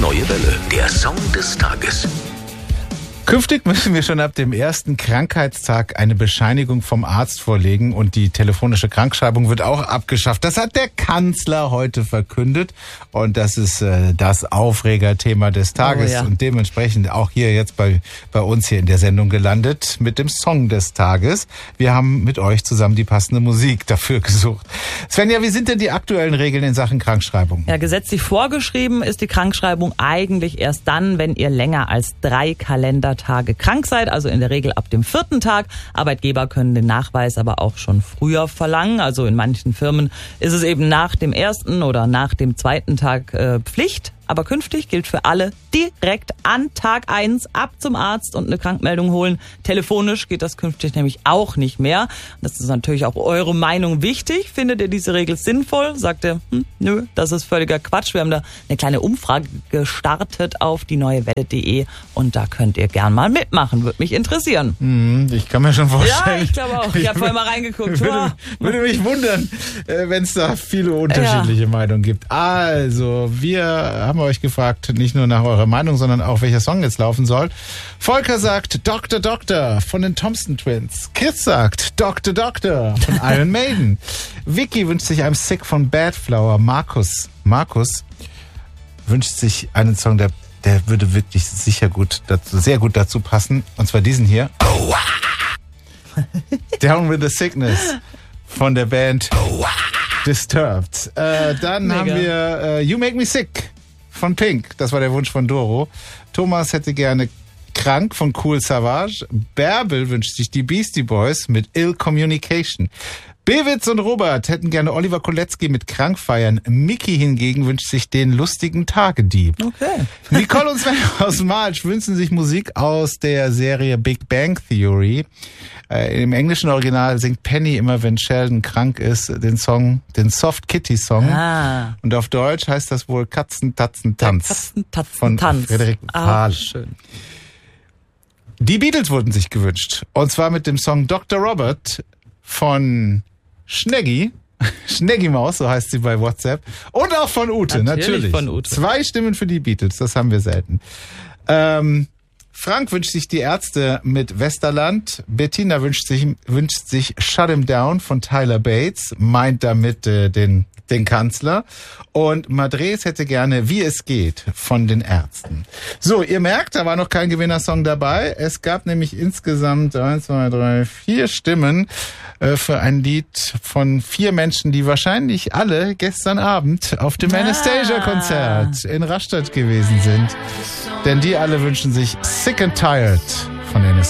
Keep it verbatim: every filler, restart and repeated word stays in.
Neue Welle, der Song des Tages. Künftig müssen wir schon ab dem ersten Krankheitstag eine Bescheinigung vom Arzt vorlegen und die telefonische Krankschreibung wird auch abgeschafft. Das hat der Kanzler heute verkündet und das ist äh, das Aufregerthema des Tages oh, ja. und dementsprechend auch hier jetzt bei, bei uns hier in der Sendung gelandet mit dem Song des Tages. Wir haben mit euch zusammen die passende Musik dafür gesucht. Svenja, wie sind denn die aktuellen Regeln in Sachen Krankschreibung? Ja, gesetzlich vorgeschrieben ist die Krankschreibung eigentlich erst dann, wenn ihr länger als drei Kalendertage krank seid, also in der Regel ab dem vierten Tag. Arbeitgeber können den Nachweis aber auch schon früher verlangen. Also in manchen Firmen ist es eben nach dem ersten oder nach dem zweiten Tag äh, Pflicht. Aber künftig gilt für alle direkt an Tag eins ab zum Arzt und eine Krankmeldung holen. Telefonisch geht das künftig nämlich auch nicht mehr. Das ist natürlich auch eure Meinung wichtig. Findet ihr diese Regel sinnvoll? Sagt ihr, hm, nö, das ist völliger Quatsch. Wir haben da eine kleine Umfrage gestartet auf die neue welle punkt de und da könnt ihr gern mal mitmachen. Würde mich interessieren. Hm, ich kann mir schon vorstellen. Ja, ich glaube auch. Ich habe vorhin mal reingeguckt. Würde, würde mich wundern, wenn es da viele unterschiedliche ja. Meinungen gibt. Also, wir haben euch gefragt, nicht nur nach eurer Meinung, sondern auch, welcher Song jetzt laufen soll. Volker sagt Doktor Doktor von den Thompson Twins. Chris sagt Doktor Doktor von Iron Maiden. Vicky wünscht sich I'm Sick von Bad Flower. Markus, Markus wünscht sich einen Song, der, der würde wirklich sicher gut dazu, sehr gut dazu passen. Und zwar diesen hier. Down with the Sickness von der Band Disturbed. Äh, dann Mega. haben wir äh, You Make Me Sick von Pink. Das war der Wunsch von Doro. Thomas hätte gerne Krank von Cool Savage. Bärbel wünscht sich die Beastie Boys mit Ill Communication. Bewitz und Robert hätten gerne Oliver Kolecki mit Krank feiern. Mickey hingegen wünscht sich den lustigen Tagedieb. Okay. Nicole und Sven aus March wünschen sich Musik aus der Serie Big Bang Theory. Äh, Im englischen Original singt Penny immer, wenn Sheldon krank ist, den Song, den Soft Kitty Song. Ah. Und auf Deutsch heißt das wohl Katzen, Tatzen, Tanz. Katzen, Tatzen, von Tanz. Frederik Ah, Fahl. schön. Die Beatles wurden sich gewünscht. Und zwar mit dem Song Doktor Robert von Schneggi. Schneggi Maus, so heißt sie bei WhatsApp. Und auch von Ute, natürlich. Natürlich von Ute. Zwei Stimmen für die Beatles, das haben wir selten. Ähm, Frank wünscht sich die Ärzte mit Westerland. Bettina wünscht sich, wünscht sich Shut Him Down von Tyler Bates. Meint damit äh, den, den Kanzler. Und Madres hätte gerne Wie es geht von den Ärzten. So, ihr merkt, da war noch kein Gewinnersong dabei. Es gab nämlich insgesamt eins, zwei, drei, vier Stimmen äh, für ein Lied von vier Menschen, die wahrscheinlich alle gestern Abend auf dem Ah. Anastasia-Konzert in Rastatt gewesen sind. Denn die alle wünschen sich Sick and Tired von Anastasia.